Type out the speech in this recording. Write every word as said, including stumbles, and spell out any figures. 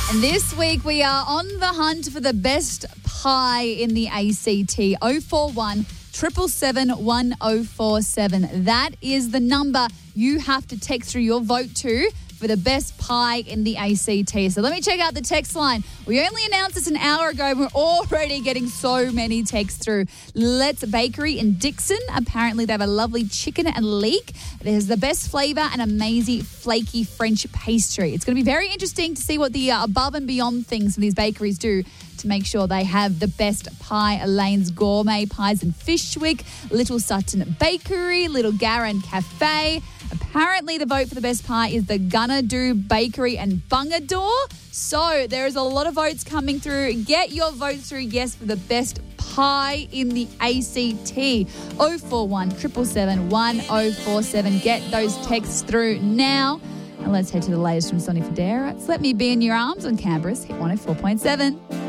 And this week we are on the hunt for the best pie in the A C T. oh four one, seven seven seven, one oh four seven. That is the number you have to text through your vote to for the best pie in the A C T. So let me check out the text line. We only announced this an hour ago and we're already getting so many texts through. Let's Bakery in Dixon. Apparently they have a lovely chicken and leek. There's the best flavour and amazing flaky French pastry. It's going to be very interesting to see what the uh, above and beyond things from these bakeries do to make sure they have the best pie. Elaine's Gourmet Pies in Fishwick, Little Sutton Bakery, Little Garin Cafe. Apparently the vote for the best pie is the Gonna Do Bakery and Bungadore. So there is a lot of votes coming through. Get your votes through, yes, for the best pie in the A C T. oh four one, seven seven seven, one oh four seven. Get those texts through now. And let's head to the latest from Sonny Fodera. It's Let Me Be in Your Arms on Canberra's Hit one oh four point seven.